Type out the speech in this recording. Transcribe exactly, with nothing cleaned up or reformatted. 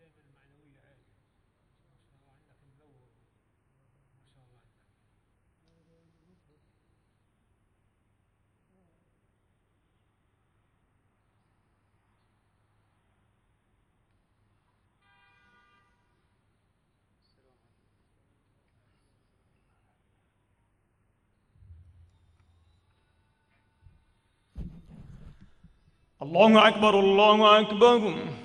دائما المعنوية عالية. ما شاء الله عندك مدور، ما شاء الله عندك. السلام عليكم. الله أكبر الله أكبر.